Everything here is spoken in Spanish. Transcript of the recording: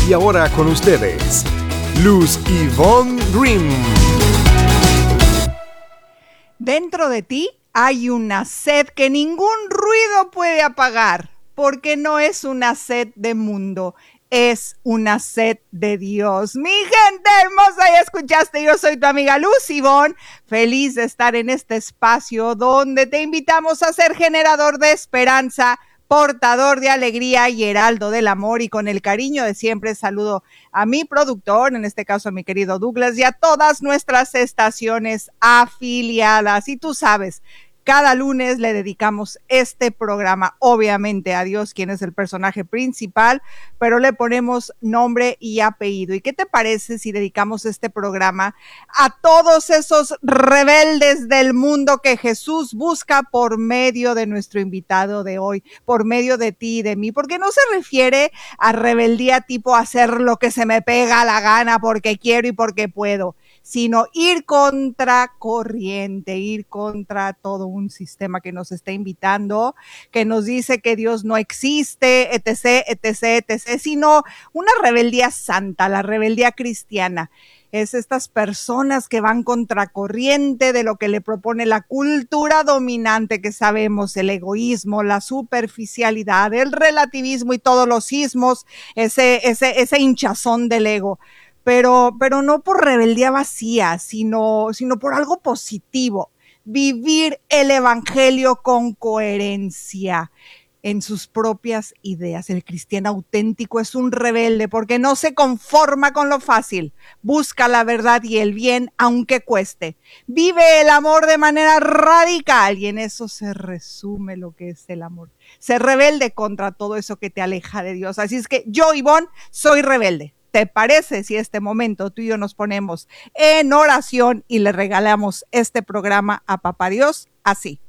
Y ahora con ustedes, Luz Ivonne Grimm. Dentro de ti hay una sed que ningún ruido puede apagar, porque no es una sed de mundo, es una sed de Dios. Mi gente hermosa, ya escuchaste, yo soy tu amiga Luz Ivonne, feliz de estar en este espacio donde te invitamos a ser generador de esperanza, portador de alegría y heraldo del amor, y con el cariño de siempre saludo a mi productor, en este caso a mi querido Douglas, y a todas nuestras estaciones afiliadas. Y tú sabes, cada lunes le dedicamos este programa, obviamente a Dios, quien es el personaje principal, pero le ponemos nombre y apellido. ¿Y qué te parece si dedicamos este programa a todos esos rebeldes del mundo que Jesús busca por medio de nuestro invitado de hoy, por medio de ti y de mí? Porque no se refiere a rebeldía tipo hacer lo que se me pega la gana porque quiero y porque puedo, sino ir contra corriente, ir contra todo un sistema que nos está invitando, que nos dice que Dios no existe, etc., etc., etc., sino una rebeldía santa, la rebeldía cristiana. Es estas personas que van contracorriente de lo que le propone la cultura dominante, que sabemos, el egoísmo, la superficialidad, el relativismo y todos los sismos, ese hinchazón del ego. Pero no por rebeldía vacía, sino por algo positivo. Vivir el evangelio con coherencia en sus propias ideas. El cristiano auténtico es un rebelde porque no se conforma con lo fácil. Busca la verdad y el bien aunque cueste. Vive el amor de manera radical y en eso se resume lo que es el amor. Se rebelde contra todo eso que te aleja de Dios. Así es que yo, Ivonne, soy rebelde. ¿Te parece si este momento tú y yo nos ponemos en oración y le regalamos este programa a Papá Dios así?